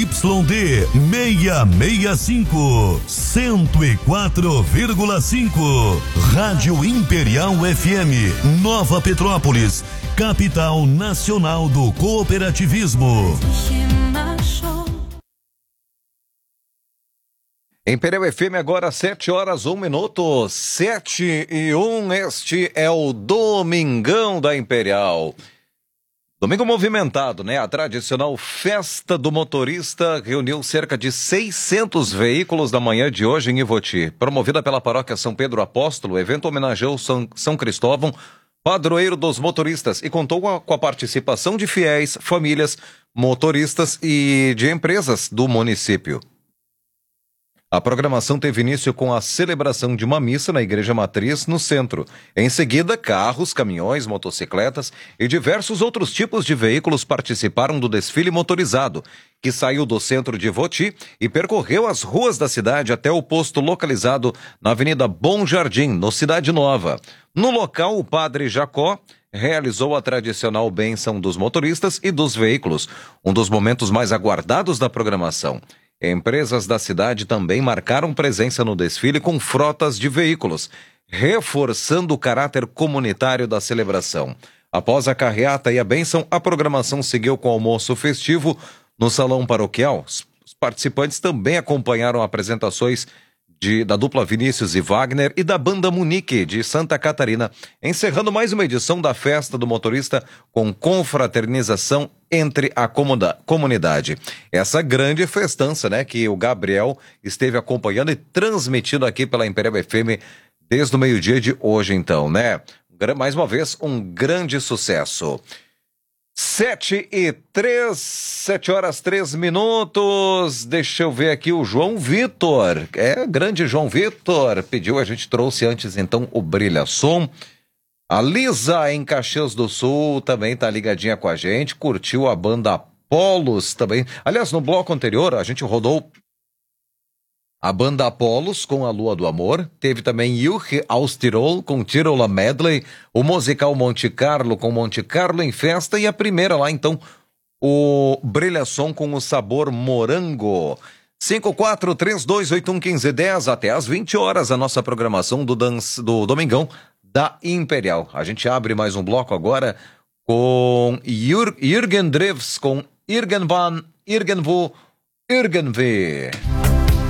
ZYD 665, 104,5. Rádio Imperial FM, Nova Petrópolis, capital nacional do cooperativismo. Imperial FM agora 7h01, 7h01, este é o Domingão da Imperial. Domingo movimentado, né? A tradicional Festa do Motorista reuniu cerca de 600 veículos na manhã de hoje em Ivoti. Promovida pela Paróquia São Pedro Apóstolo, o evento homenageou São Cristóvão, padroeiro dos motoristas, e contou com a participação de fiéis, famílias, motoristas e de empresas do município. A programação teve início com a celebração de uma missa na Igreja Matriz, no centro. Em seguida, carros, caminhões, motocicletas e diversos outros tipos de veículos participaram do desfile motorizado, que saiu do centro de Ivoti e percorreu as ruas da cidade até o posto localizado na Avenida Bom Jardim, no Cidade Nova. No local, o padre Jacó realizou a tradicional bênção dos motoristas e dos veículos, um dos momentos mais aguardados da programação. Empresas da cidade também marcaram presença no desfile com frotas de veículos, reforçando o caráter comunitário da celebração. Após a carreata e a bênção, a programação seguiu com almoço festivo no salão paroquial. Os participantes também acompanharam apresentações da dupla Vinícius e Wagner e da banda Munique de Santa Catarina, encerrando mais uma edição da Festa do Motorista com confraternização entre a comunidade. Essa grande festança, né, que o Gabriel esteve acompanhando e transmitindo aqui pela Imperial FM desde o meio-dia de hoje, então, né? Mais uma vez, um grande sucesso. 7h03. Deixa eu ver aqui o João Vitor. Grande João Vitor. Pediu, a gente trouxe antes então o Brilhação. A Lisa em Caxias do Sul também tá ligadinha com a gente. Curtiu a banda Apolos também. Aliás, no bloco anterior a gente rodou a banda Apolos com A Lua do Amor. Teve também Juche aus Tirol com Tirola Medley. O musical Monte Carlo com Monte Carlo em Festa. E a primeira lá, então, o Brilhação com o sabor morango. 5432811510 até às 20 horas a nossa programação do Domingão da Imperial. A gente abre mais um bloco agora com Jürgen Drews com Irgendwann, Irgendwo, Irgendwie.